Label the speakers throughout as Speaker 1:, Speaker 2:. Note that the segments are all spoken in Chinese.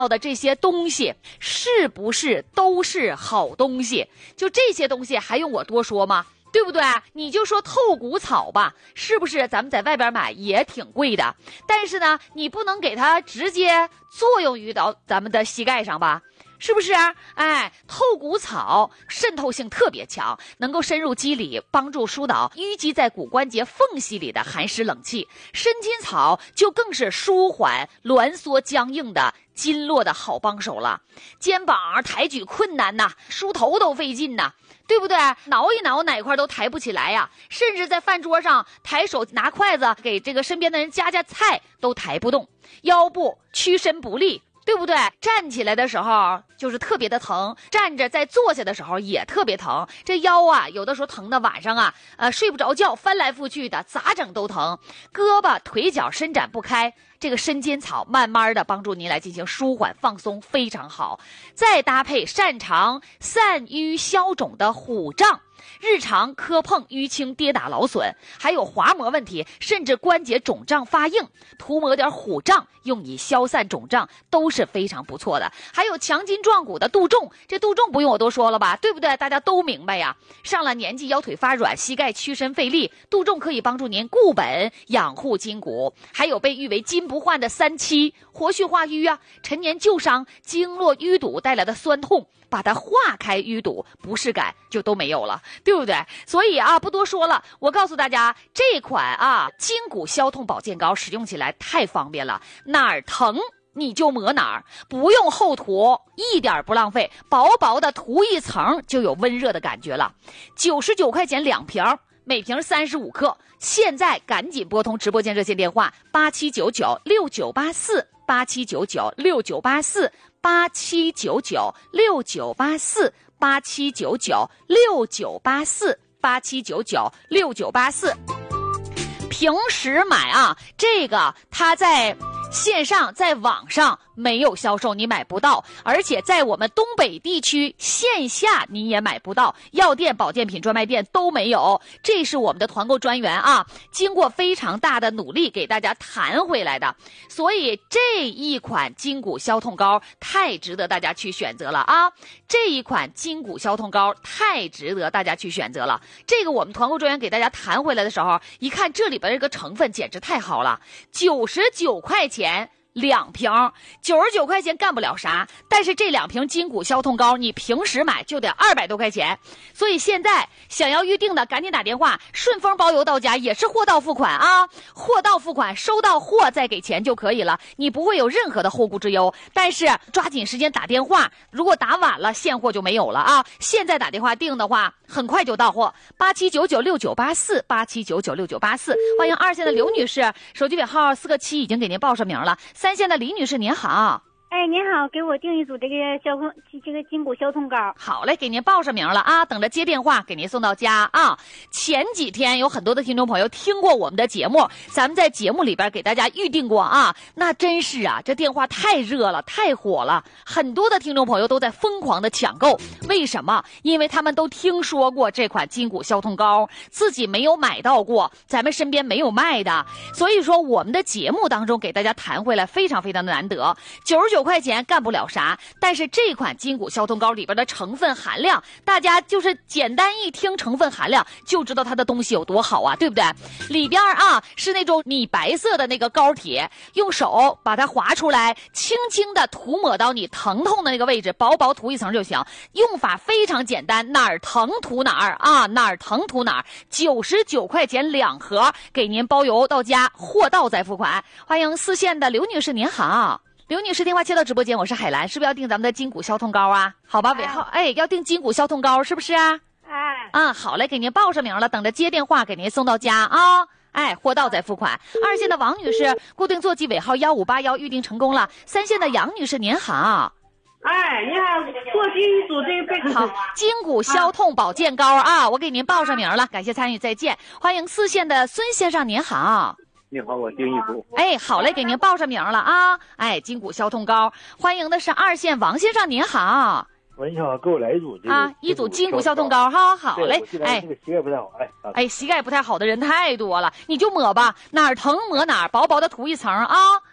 Speaker 1: 的这些东西是不是都是好东西？就这些东西还用我多说吗？对不对？你就说透骨草吧，是不是咱们在外边买也挺贵的？但是呢，你不能给它直接作用于到咱们的膝盖上吧？是不是？透骨草渗透性特别强，能够深入肌理，帮助疏导淤积在骨关节缝隙里的寒湿冷气。生筋草就更是舒缓挛缩僵硬的经络的好帮手了。肩膀抬举困难呐，梳头都费劲呐，对不对？挠一挠哪块都抬不起来呀，甚至在饭桌上抬手拿筷子给这个身边的人夹菜都抬不动，腰部屈伸不利，对不对？站起来的时候就是特别的疼，站着再坐下的时候也特别疼。这腰啊，有的时候疼的晚上啊，睡不着觉，翻来覆去的，咋整都疼。胳膊腿脚伸展不开，这个生筋草慢慢的帮助您来进行舒缓放松，非常好。再搭配擅长散瘀消肿的虎杖，日常磕碰淤青跌打劳损，还有滑膜问题甚至关节肿胀发硬，涂抹点虎杖用以消散肿胀都是非常不错的。还有强筋壮骨的杜仲，这杜仲不用我多说了吧，对不对？大家都明白呀。上了年纪腰腿发软，膝盖屈伸费力，杜仲可以帮助您固本养护筋骨。还有被誉为金不换的3七，活血化瘀啊，陈年旧伤经络淤堵带来的酸痛，把它化开淤堵，不适感就都没有了，对不对？所以啊，不多说了，我告诉大家，这款筋骨消痛保健膏使用起来太方便了，哪儿疼你就抹哪儿，不用厚涂，一点不浪费，薄薄的涂一层就有温热的感觉了。99块钱2瓶，每瓶35克。现在赶紧拨通直播间热线电话87996984，87996984，87996984，平时买这个它在线上在网上没有销售，你买不到，而且在我们东北地区线下你也买不到，药店保健品专卖店都没有。这是我们的团购专员经过非常大的努力给大家谈回来的，所以这一款筋骨消痛膏太值得大家去选择了这一款筋骨消痛膏太值得大家去选择了。这个我们团购专员给大家谈回来的时候，一看这里边这个成分简直太好了，99块钱2瓶，99块钱干不了啥，但是这2瓶筋骨消痛膏你平时买就得200多块钱，所以现在想要预定的赶紧打电话，顺丰包邮到家，也是货到付款货到付款，收到货再给钱就可以了，你不会有任何的后顾之忧。但是抓紧时间打电话，如果打晚了现货就没有了现在打电话订的话很快就到货，87996984，87996984。欢迎2线的刘女士，手机尾号4个7已经给您报上名了。3线的李女士您好。
Speaker 2: 您好，给我订一组这个筋骨消痛膏。
Speaker 1: 好嘞，给您报上名了等着接电话给您送到家前几天有很多的听众朋友听过我们的节目，咱们在节目里边给大家预定过那真是这电话太热了，太火了，很多的听众朋友都在疯狂的抢购。为什么？因为他们都听说过这款筋骨消痛膏，自己没有买到过，咱们身边没有卖的，所以说我们的节目当中给大家谈回来非常非常的难得。99块钱干不了啥，但是这款筋骨消痛膏里边的成分含量，大家就是简单一听成分含量就知道它的东西有多好对不对？里边是那种米白色的那个膏铁，用手把它划出来，轻轻的涂抹到你疼痛的那个位置，薄薄涂一层就行。用法非常简单，哪儿疼涂哪儿哪儿疼涂哪儿。99块钱2盒，给您包邮到家，货到再付款。欢迎4线的刘女士您好。刘女士电话接到直播间，我是海兰，是不是要订咱们的筋骨消痛膏好吧，尾号要订筋骨消痛膏是不是好嘞，给您报上名了，等着接电话给您送到家货到再付款。2线的王女士固定座机尾号1581预定成功了。3线的杨女士您好。
Speaker 3: 你好，过去一组这个
Speaker 1: 好筋骨消痛保健膏我给您报上名了，感谢参与，再见。欢迎4线的孙先生您好。
Speaker 4: 你好，我订一组。
Speaker 1: 好嘞，给您报上名了筋骨消痛膏。欢迎的是2线王先生您好。
Speaker 4: 你好，给我来一组
Speaker 1: 一组筋骨消痛膏好嘞。
Speaker 4: 这个膝盖不太好
Speaker 1: 膝盖不太好的人太多了，你就抹吧，哪儿疼抹哪儿，薄薄的涂一层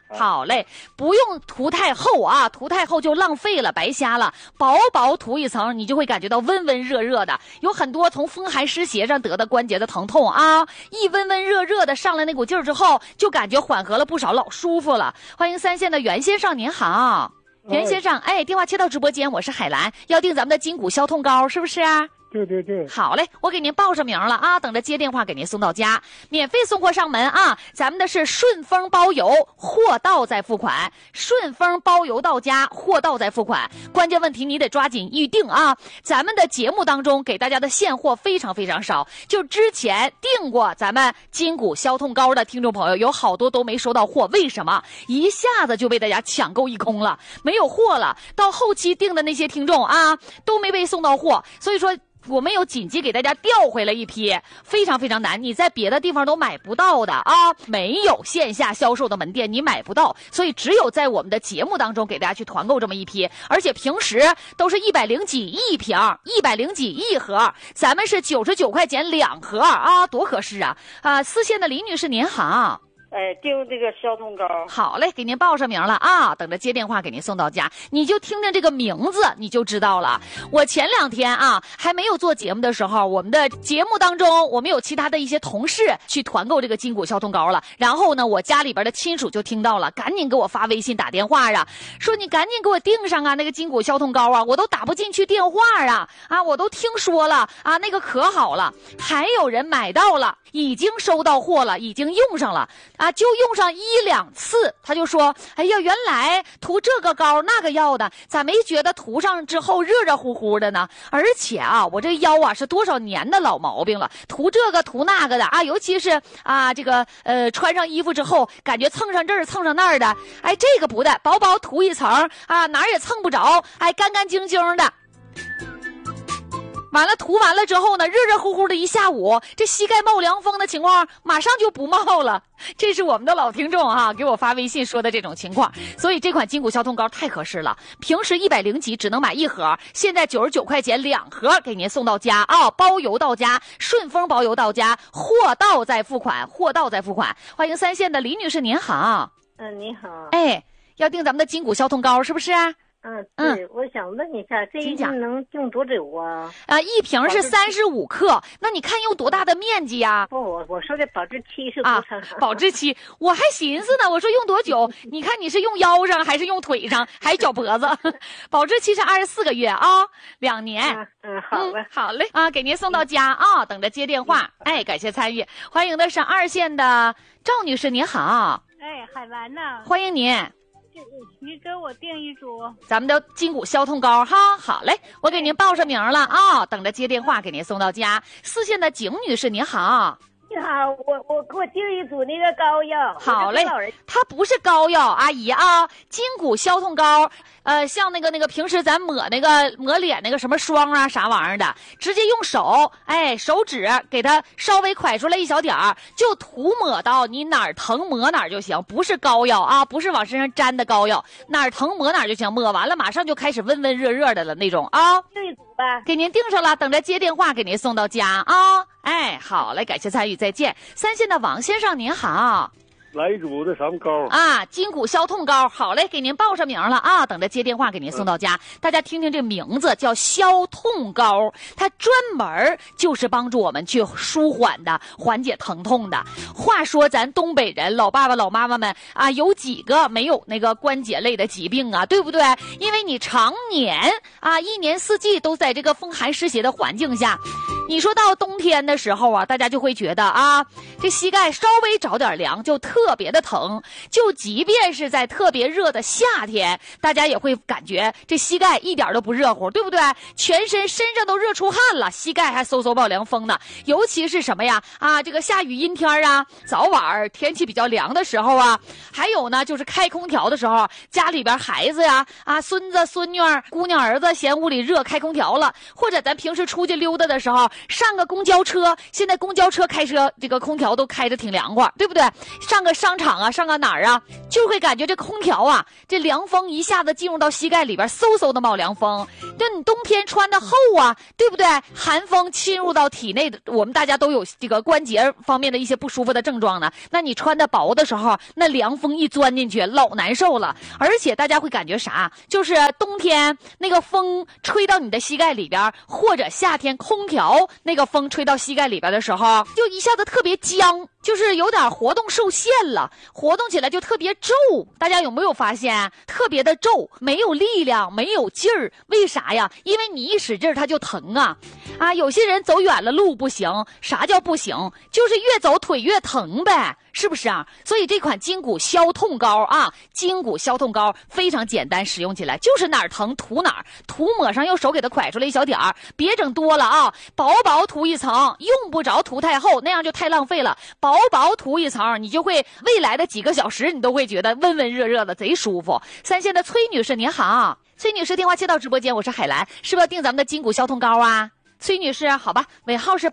Speaker 1: 好嘞，不用涂太厚啊，涂太厚就浪费了，白瞎了。薄薄涂一层，你就会感觉到温温热热的。有很多从风寒湿邪上得的关节的疼痛啊，一温温热热的上来那股劲儿之后，就感觉缓和了不少，老舒服了。欢迎3线的袁先生，您好。袁先生，电话接到直播间，我是海兰，要订咱们的筋骨消痛膏，是不是啊？
Speaker 4: 对对对，
Speaker 1: 好嘞，我给您报上名了啊，等着接电话给您送到家，免费送货上门啊！咱们的是顺丰包邮，货到再付款，顺丰包邮到家，货到再付款。关键问题你得抓紧预定啊！咱们的节目当中给大家的现货非常非常少，就之前订过咱们筋骨消痛膏的听众朋友，有好多都没收到货，为什么？一下子就被大家抢购一空了，没有货了。到后期订的那些听众啊，都没被送到货，所以说我们有紧急给大家调回来一批，非常非常难，你在别的地方都买不到的啊，没有线下销售的门店你买不到，所以只有在我们的节目当中给大家去团购这么一批，而且平时都是100几一瓶，100几一盒，咱们是99块钱2盒啊，多合适啊！4线的李女士您好。
Speaker 3: 订这个消痛膏。
Speaker 1: 好嘞，给您报上名了啊，等着接电话给您送到家。你就听听这个名字，你就知道了。我前2天啊，还没有做节目的时候，我们的节目当中，我们有其他的一些同事去团购这个筋骨消痛膏了。然后呢，我家里边的亲属就听到了，赶紧给我发微信打电话啊，说你赶紧给我订上啊，那个筋骨消痛膏啊，我都打不进去电话啊，我都听说了啊，那个可好了。还有人买到了，已经收到货了，已经用上了啊，就用上1、2次，他就说，哎呀，原来涂这个膏那个药的，咋没觉得涂上之后热热乎乎的呢？而且啊，我这腰啊是多少年的老毛病了，涂这个涂那个的啊，尤其是啊这个穿上衣服之后，感觉蹭上这儿蹭上那儿的，哎，这个不的，薄薄涂一层啊，哪儿也蹭不着，哎，干干净净的。完了涂完了之后呢，热热乎乎的一下午，这膝盖冒凉风的情况马上就不冒了。这是我们的老听众啊，给我发微信说的这种情况。所以这款筋骨消痛膏太合适了，平时100几只能买1盒，现在99块钱2盒给您送到家啊，包邮到家，顺丰包邮到家，货到再付款，货到再付款。欢迎3线的李女士您好。
Speaker 2: 你好。
Speaker 1: 要订咱们的筋骨消痛膏是不是啊？
Speaker 2: 对，我想问一下，这一瓶能用多久啊？
Speaker 1: 一瓶是35克，那你看用多大的面积呀？
Speaker 2: 不，我说的保质期是多长？
Speaker 1: 保质期，我还寻思呢，我说用多久？你看你是用腰上还是用腿上还是脚脖子？保质期是24个月啊，2年。
Speaker 2: 好了，
Speaker 1: 好嘞啊，给您送到家啊，等着接电话。感谢参与，欢迎的是2线的赵女士，您好。
Speaker 2: 海兰呐，
Speaker 1: 欢迎您。
Speaker 2: 你给我订一组
Speaker 1: 咱们的筋骨消痛膏哈，好嘞，我给您报上名了啊，等着接电话给您送到家。4线的景女士您好。
Speaker 2: 你好，我给我订一组那个膏药。
Speaker 1: 好嘞，它不是膏药，阿姨啊，筋骨消痛膏，像那个平时咱抹脸那个什么霜啊啥玩意儿的，直接用手，手指给它稍微蒯出来一小点儿，就涂抹到你哪儿疼抹哪儿就行，不是膏药啊，不是往身上粘的膏药，哪儿疼抹哪儿就行，抹完了马上就开始温温热热的了那种啊。
Speaker 2: 订一组吧，
Speaker 1: 给您订上了，等着接电话给您送到家啊。好嘞，感谢参与，再见。3线的王先生您好。
Speaker 4: 来一组的什么膏
Speaker 1: 啊？筋骨消痛膏，好嘞，给您报上名了啊，等着接电话给您送到家。大家听听这名字叫消痛膏，它专门就是帮助我们去舒缓的、缓解疼痛的。话说咱东北人老爸爸老妈妈们啊，有几个没有那个关节类的疾病啊，对不对？因为你常年啊1年4季都在这个风寒湿邪的环境下，你说到冬天的时候啊，大家就会觉得啊，这膝盖稍微着点凉就特别的疼，就即便是在特别热的夏天，大家也会感觉这膝盖一点都不热乎，对不对？身上都热出汗了，膝盖还嗖嗖冒凉风呢。尤其是什么呀？这个下雨阴天啊，早晚天气比较凉的时候啊，还有呢就是开空调的时候，家里边孩子呀孙子孙女姑娘儿子嫌屋里热开空调了，或者咱平时出去溜达的时候， 上个公交车，现在公交车开车这个空调都开着挺凉快，对不对？上个商场啊，上个哪儿啊，就会感觉这空调啊，这凉风一下子进入到膝盖里边，嗖嗖的冒凉风。对，你冬天穿的厚啊，对不对？寒风侵入到体内的，我们大家都有这个关节方面的一些不舒服的症状呢。那你穿的薄的时候，那凉风一钻进去，老难受了。而且大家会感觉啥？就是冬天那个风吹到你的膝盖里边，或者夏天空调那个风吹到膝盖里边的时候，就一下子特别僵，就是有点活动受限了，活动起来就特别皱。大家有没有发现特别的皱，没有力量，没有劲儿？为啥呀？因为你一使劲它就疼啊！有些人走远了路不行，啥叫不行？就是越走腿越疼呗，是不是啊？所以这款筋骨消痛膏啊，筋骨消痛膏非常简单，使用起来就是哪儿疼涂哪儿，涂抹上用手给它蒯出来一小点儿，别整多了啊，薄薄涂一层，用不着涂太厚，那样就太浪费了。薄薄涂一层，你就会未来的几个小时，你都会觉得温温热热的，贼舒服。三线的崔女士您好，崔女士电话接到直播间，我是海兰，是不是要订咱们的筋骨消痛膏啊？崔女士，好吧，尾号是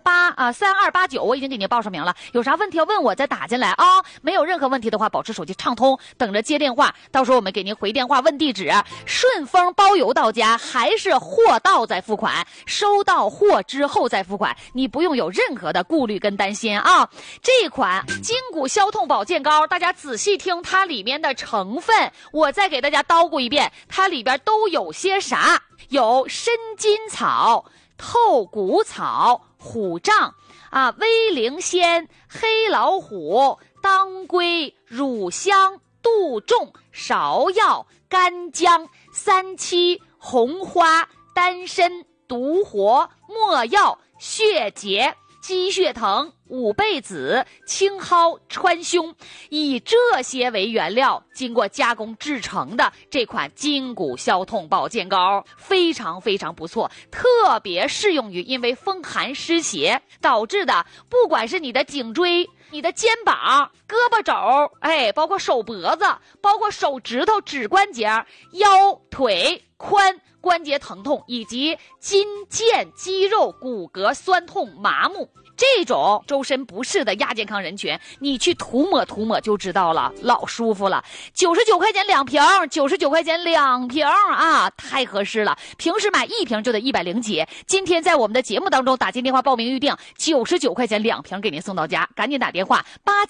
Speaker 1: 3289，我已经给您报上名了。有啥问题要问我再打进来啊！没有任何问题的话，保持手机畅通，等着接电话。到时候我们给您回电话问地址，顺丰包邮到家，还是货到再付款？收到货之后再付款，你不用有任何的顾虑跟担心啊！这款筋骨消痛保健膏，大家仔细听它里面的成分，我再给大家叨咕一遍，它里边都有些啥？有参金草、透骨草、虎杖威灵仙、黑老虎、当归、乳香、杜仲、芍药、干姜、三七、红花、丹参、独活、没药、血竭、鸡血藤、五倍子、青蒿、川芎，以这些为原料，经过加工制成的这款筋骨消痛保健膏，非常非常不错，特别适用于因为风寒湿邪导致的，不管是你的颈椎、你的肩膀、胳膊肘，包括手脖子，包括手指头、指关节、腰、腿、髋关节疼痛，以及筋腱、肌肉、骨骼酸痛、麻木，这种周身不适的亚健康人群，你去涂抹涂抹就知道了，老舒服了。99块钱2瓶，99块钱2瓶啊，太合适了。平时买1瓶就得100几，今天在我们的节目当中打进电话报名预定，99块钱2瓶给您送到家，赶紧打电话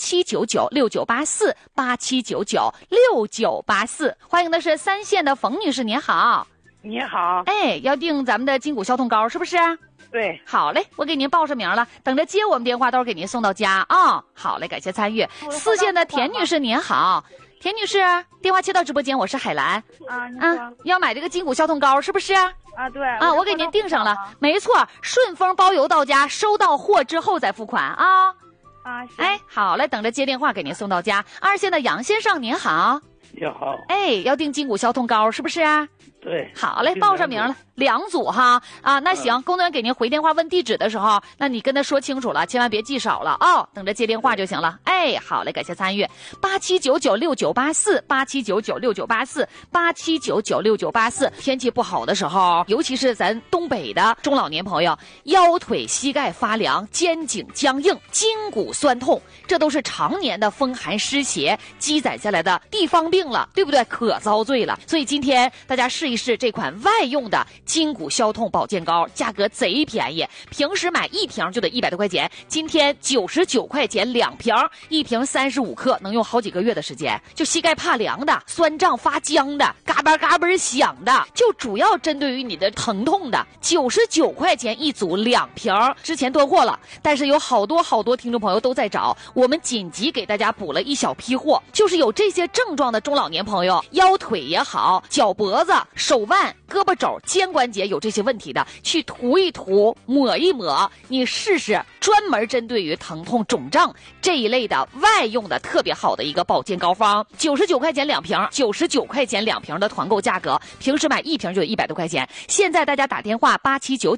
Speaker 1: 87996984，87996984。欢迎的是三线的冯女士，您好。
Speaker 3: 你好，
Speaker 1: 要订咱们的筋骨消痛膏是不是？
Speaker 3: 对，
Speaker 1: 好嘞，我给您报上名了，等着接我们电话，到时候给您送到家啊。好嘞，感谢参与。四线的田女士您好，田女士电话接到直播间，我是海兰要买这个筋骨消痛膏是不是？
Speaker 3: 对
Speaker 1: 我给您订上了，没错，顺丰包邮到家，收到货之后再付款啊。好嘞，等着接电话给您送到家。二线的杨先生您好，
Speaker 4: 你好，
Speaker 1: 要订筋骨消痛膏是不是？
Speaker 4: 对，
Speaker 1: 好嘞，报上名了，2组哈那行，工作人员给您回电话问地址的时候，那你跟他说清楚了，千万别记少了等着接电话就行了。好嘞，感谢参与。87996984，87996984，87996984。天气不好的时候，尤其是咱东北的中老年朋友，腰腿膝盖发凉，肩颈僵硬，筋骨酸痛，这都是常年的风寒湿邪积攒下来的地方病了，对不对？可遭罪了。所以今天大家试一试这款外用的筋骨消痛保健膏，价格贼便宜，平时买1瓶就得100多块钱，今天99块钱2瓶，1瓶35克，能用好几个月的时间。就膝盖怕凉的、酸胀发僵的、嘎巴嘎巴响的，就主要针对于你的疼痛的，99块钱1组2瓶，之前断货了，但是有好多听众朋友都在找，我们紧急给大家补了一小批货，就是有这些症状的中老年朋友，腰腿也好，脚脖子、手腕、胳膊肘、肩关节有这些问题的，去涂一涂、抹一抹，你试试，专门针对于疼痛、肿胀这一类的外用的特别好的一个保健膏方，99块钱2瓶，99块钱2瓶的团购价格，平时买1瓶就得100多块钱。现在大家打电话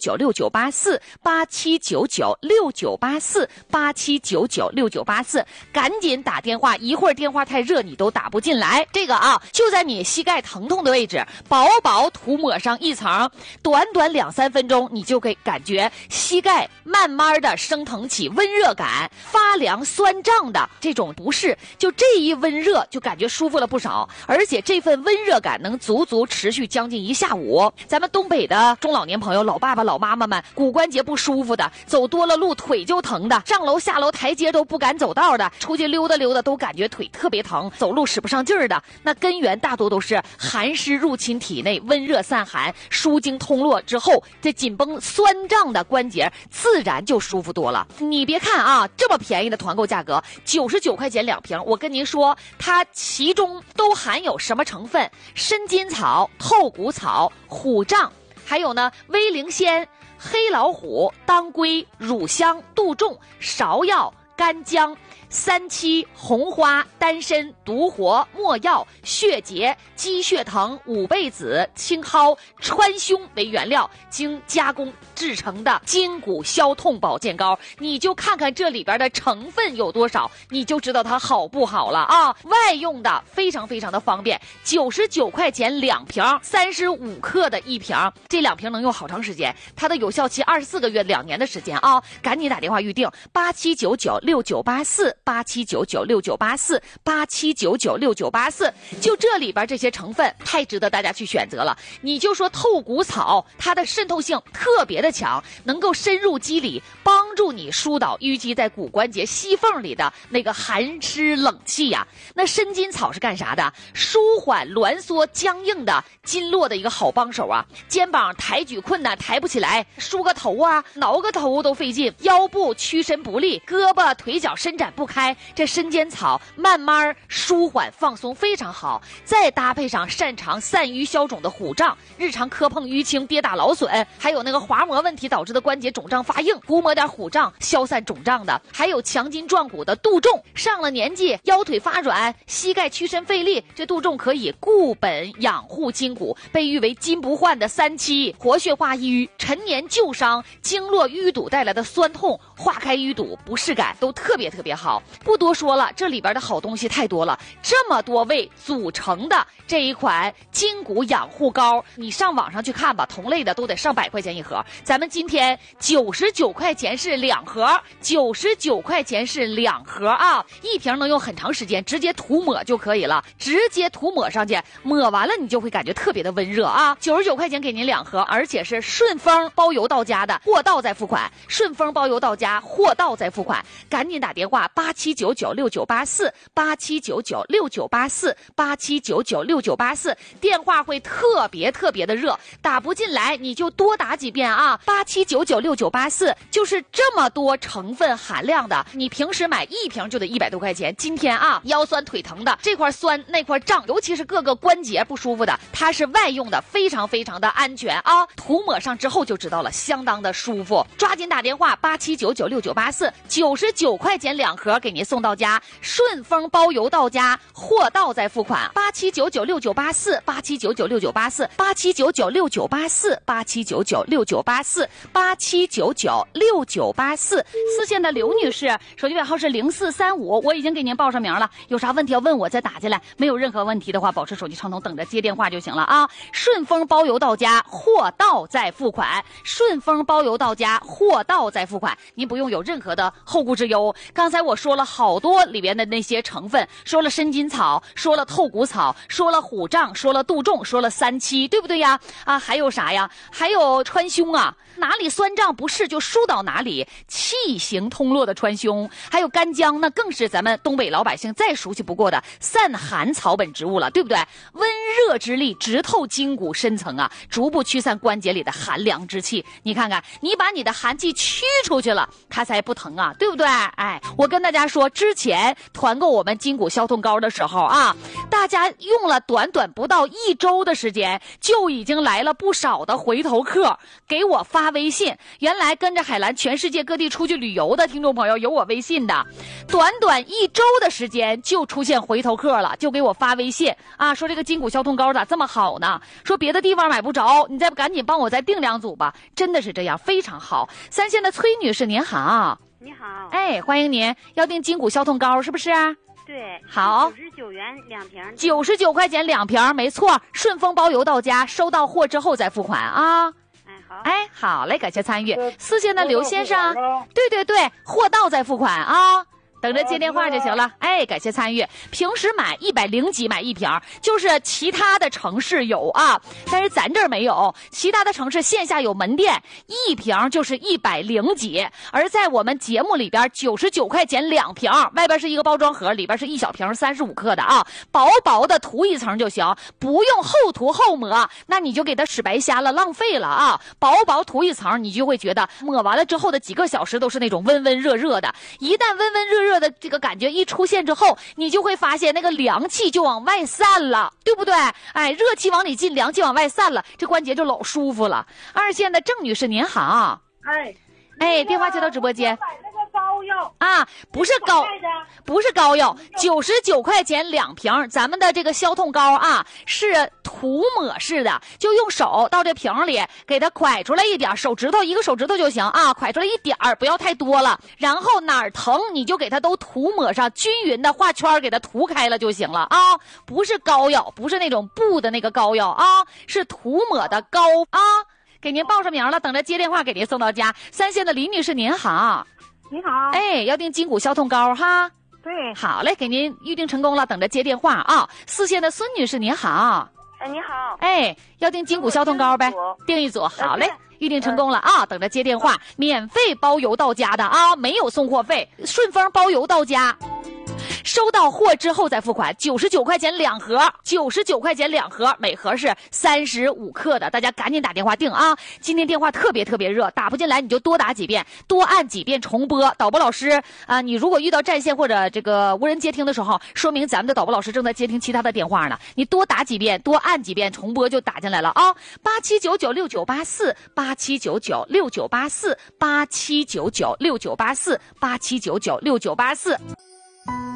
Speaker 1: 87996984，87996984，87996984，赶紧打电话，一会儿电话太热你都打不进来。这个就在你膝盖疼痛的位置，薄薄涂抹上一层，短短2-3分钟，你就可以感觉膝盖慢慢的升腾起温热感，发凉酸胀的这种不适，就这一温热就感觉舒服了不少，而且这份温热感能足足持续将近1下午。咱们东北的中老年朋友、老爸爸、老妈妈们，骨关节不舒服的，走多了路腿就疼的，上楼下楼台阶都不敢走道的，出去溜达溜达都感觉腿特别疼，走路使不上劲儿的，那根源大多都是寒湿入侵体内，温热散寒，输经通络之后，这紧绷酸胀的关节自然就舒服多了。你别看啊，这么便宜的团购价格，99块钱2瓶，我跟您说，它其中都含有什么成分？参金草、透骨草、虎杖，还有呢威灵仙、黑老虎、当归、乳香、杜仲、芍药、干姜、三七、红花、丹参、独活、没药、血竭、鸡血藤、五倍子、青蒿、川芎为原料，经加工制成的筋骨消痛保健膏，你就看看这里边的成分有多少，你就知道它好不好了啊！外用的非常非常的方便，99块钱2瓶，35克的1瓶，这2瓶能用好长时间，它的有效期24个月，2年的时间啊！赶紧打电话预定87996984，87996984，87996984，就这里边这些成分太值得大家去选择了。你就说透骨草，它的渗透性特别的强，能够深入肌理，帮助你疏导淤积在骨关节隙缝里的那个寒湿冷气呀。那参金草是干啥的？舒缓挛缩僵硬的经络的一个好帮手啊。肩膀抬举困难，抬不起来，梳个头啊，挠个头都费劲，腰部屈伸不利，胳膊腿脚伸展不开，这参尖草慢慢舒缓放松非常好。再搭配上擅长散瘀消肿的虎杖，日常磕碰淤青、跌打劳损，还有那个滑膜问题导致的关节肿胀发硬，估摸点虎杖消散肿胀的，还有强筋壮骨的杜仲，上了年纪腰腿发软、膝盖屈伸费力，这杜仲可以固本养护筋骨，被誉为金不换的三七，活血化瘀，陈年旧伤、经络淤堵带来的酸痛，化开淤堵不适感都特别好。不多说了，这里边的好东西太多了，这么多味组成的这一款筋骨养护膏，你上网上去看吧，同类的都得上100块钱一盒，咱们今天99块钱是2盒，99块钱是2盒啊，一瓶能用很长时间，直接涂抹就可以了，直接涂抹上去，抹完了你就会感觉特别的温热啊。99块钱给您2盒，而且是顺丰包邮到家的，货到再付款，顺丰包邮到家，货到再付款，赶紧打电话87996984，87996984，87996984，电话会特别的热，打不进来你就多打几遍啊，87996984，就是这么多成分含量的，你平时买1瓶就得100多块钱，今天啊腰酸腿疼的，这块酸那块胀，尤其是各个关节不舒服的，它是外用的，非常的安全啊，涂抹上之后就知道了，相当的舒服，抓紧打电话87996984，99块钱2盒给您送到家，顺丰包邮到家，货到再付款，87996984，87996984，87996984，87996984。四线的刘女士，手机尾号是0435，我已经给您报上名了，有啥问题要问我再打进来，没有任何问题的话，保持手机畅通，等着接电话就行了啊。顺丰包邮到家，货到再付款，顺丰包邮到家，货到再付款，您不用有任何的后顾之忧。刚才我说了好多里边的那些成分，说了参金草，说了透骨草，说了虎杖，说了杜仲，说了三七，对不对呀？啊，还有啥呀？还有川芎啊，哪里酸胀不适就疏导哪里，气行通络的川芎，还有干姜，那更是咱们东北老百姓再熟悉不过的散寒草本植物了，对不对？温热之力直透筋骨深层啊，逐步驱散关节里的寒凉之气。你看看，你把你的寒气驱出去了，它才不疼啊，对不对？哎，我跟大家说，之前团购我们筋骨消痛膏的时候啊，大家用了短不到1周的时间，就已经来了不少的回头客给我发微信。原来跟着海兰全世界各地出去旅游的听众朋友有我微信的，短1周的时间就出现回头客了，就给我发微信啊，说这个筋骨消痛膏咋这么好呢？说别的地方买不着，你再赶紧帮我再订2组吧。真的是这样，非常好。三线的崔女士您好。
Speaker 2: 你好，
Speaker 1: 哎，欢迎您，要订筋骨消痛膏是不是？
Speaker 2: 对，
Speaker 1: 好
Speaker 2: 99元2瓶。
Speaker 1: 99块钱2瓶，没错，顺丰包邮到家，收到货之后再付款啊。
Speaker 2: 好，
Speaker 1: 哎，好嘞，感谢参与。4线的刘先生，对，货到再付款啊。等着接电话就行了。哎，感谢参与。平时买100几买1瓶，就是其他的城市有啊，但是咱这儿没有。其他的城市线下有门店，1瓶就是100几，而在我们节目里边99块钱2瓶，外边是一个包装盒，里边是1小瓶35克的啊，薄薄的涂一层就行，不用后涂后抹，那你就给它使白瞎了，浪费了啊。薄涂一层，你就会觉得抹完了之后的几个小时都是那种温温热热的，一旦温温热热的这个感觉一出现之后，你就会发现那个凉气就往外散了，对不对？哎，热气往里进，凉气往外散了，这关节就老舒服了。2线的郑女士您好。哎，电话接到直播间。
Speaker 3: 膏药
Speaker 1: 啊，不是膏药，99块钱2瓶，咱们的这个消痛膏啊是涂抹式的，就用手到这瓶里给它蒯出来一点，一个手指头就行啊，蒯出来一点儿，不要太多了，然后哪儿疼你就给它都涂抹上，均匀的画圈给它涂开了就行了啊，不是膏药，不是那种布的那个膏药啊，是涂抹的膏啊，给您报上名了，等着接电话给您送到家。3线的李女士您好。
Speaker 2: 你好，
Speaker 1: 哎，要订筋骨消痛膏哈。
Speaker 2: 对，
Speaker 1: 好嘞，给您预定成功了，等着接电话啊。4线的孙女士您好。
Speaker 3: 哎，你好。
Speaker 1: 哎，要订筋骨消痛膏呗？订一组，好嘞，预定成功了啊，等着接电话，免费包邮到家的啊，没有送货费，顺丰包邮到家。收到货之后再付款，99块钱2盒，99块钱2盒，每盒是35克的，大家赶紧打电话订啊！今天电话特别热，打不进来你就多打几遍，多按几遍重播。导播老师啊，你如果遇到占线或者这个无人接听的时候，说明咱们的导播老师正在接听其他的电话呢。你多打几遍，多按几遍重播就打进来了啊！87996984，87996984，87996984，87996984。